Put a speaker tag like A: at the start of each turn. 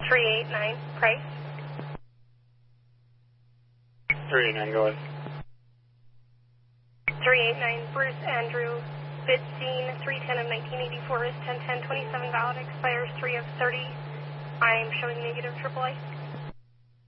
A: 389, price.
B: 389, go ahead.
A: 389, Bruce Andrew, bid scene, 310 of 1984 is 1010, $27 valid, expires 3 of 30. I'm showing negative AAA.